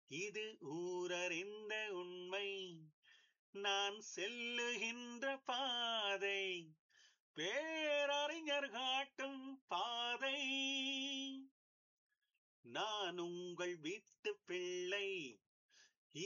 இது ஊரறிந்த உண்மை. நான் செல்லுகின்ற பாதை பேரறிஞர் காட்டும் பாதை. நான் உங்கள்